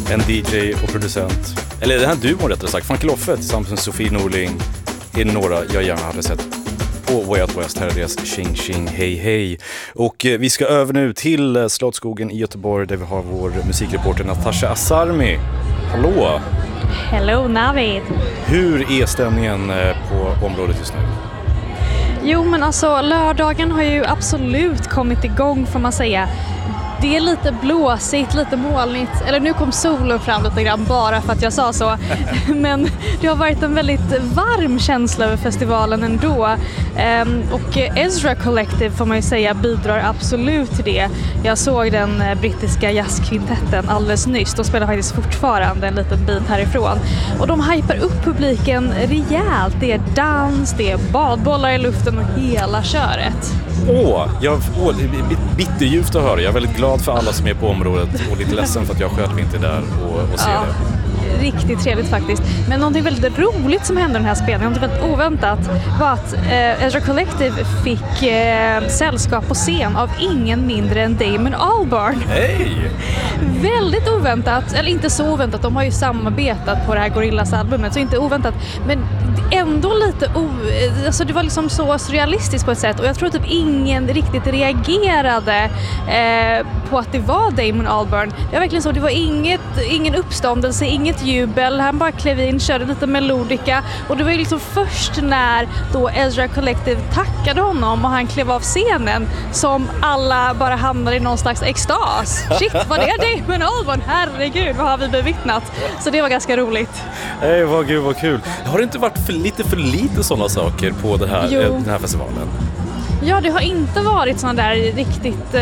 en DJ och producent. Eller den här duon rättare sagt. Funky Loffe tillsammans med Sofie Norling är några jag gärna hade sett på Way Out West. Här är deras Tjing Tjing Hej Hej. Och vi ska över nu till Slottsskogen i Göteborg där vi har vår musikreporter Natasha Asarmi. Hallå! Hello Navid! Hur är stämningen på området just nu? Jo men alltså lördagen har ju absolut kommit igång får man säga. Det är lite blåsigt, lite molnigt, eller nu kom solen fram lite grann bara för att jag sa så. Men det har varit en väldigt varm känsla över festivalen ändå. Och Ezra Collective får man ju säga bidrar absolut till det. Jag såg den brittiska jazzkvintetten alldeles nyss. De spelar faktiskt fortfarande en liten bit härifrån. Och de hypar upp publiken rejält. Det är dans, det är badbollar i luften och hela köret. Bitterljuvt att höra. Jag är väldigt glad för alla som är på området och lite ledsen för att jag själv inte är där och ser det. Riktigt trevligt faktiskt. Men någonting väldigt roligt som hände den här spelningen, någonting väldigt oväntat, var att Ezra Collective fick sällskap på scen av ingen mindre än Damon Albarn. Hej! Väldigt oväntat, eller inte så oväntat, de har ju samarbetat på det här Gorillaz-albumet, så inte oväntat, men ändå lite alltså det var liksom så surrealistiskt på ett sätt och jag tror typ ingen riktigt reagerade på att det var Damon Albarn. Det var verkligen så, det var ingen uppståndelse, inget jubel, han bara klev in, körde lite melodika och det var ju liksom först när då Ezra Collective tackade honom och han klev av scenen som alla bara hamnade i någon slags extas. Shit, vad det är Damon Albarn? Herregud, vad har vi bevittnat? Så det var ganska roligt. Vad kul. Har det inte varit för lite sådana saker på den här festivalen? Ja, det har inte varit sådana där riktigt,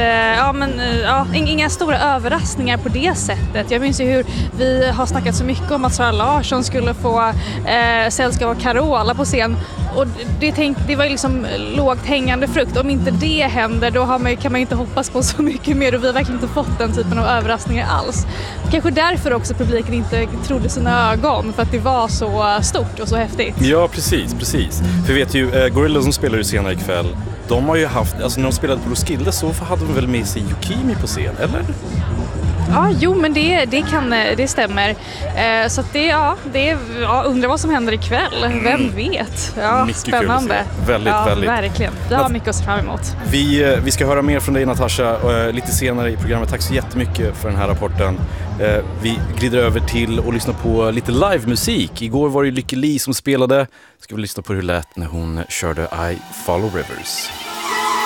inga stora överraskningar på det sättet. Jag minns ju hur vi har snackat så mycket om att Sara Larsson skulle få sällskap av Carola på scen. Och det var liksom lågt hängande frukt. Om inte det händer, då kan man inte hoppas på så mycket mer. Och vi har verkligen inte fått den typen av överraskningar alls. Kanske därför också publiken inte trodde sina ögon. För att det var så stort och så häftigt. Ja, precis. För vet ju, Gorillaz som spelar ju senare ikväll. De har ju haft, alltså när de spelade på Roskilde så hade de väl med sig Yukimi på scen, eller? Ja, jo men det stämmer. Så att undrar vad som händer ikväll. Vem vet? Ja, mycket spännande. Väldigt. Verkligen. Det har mycket att se fram emot. Vi ska höra mer från dig Natasha lite senare i programmet. Tack så jättemycket för den här rapporten. Vi glider över till och lyssnar på lite livemusik. Igår var det Lykke Li som spelade. Ska vi lyssna på hur det lät när hon körde I Follow Rivers.